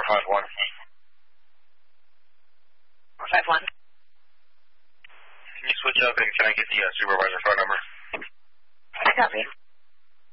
451. 451. Can you switch up and can I get the supervisor phone number? Copy.